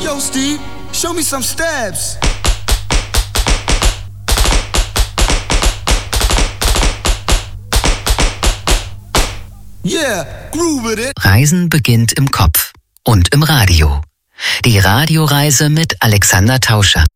Yo, Steve, show me some stabs. Yeah, groove with it. Reisen beginnt im Kopf und im Radio. Die Radioreise mit Alexander Tauscher.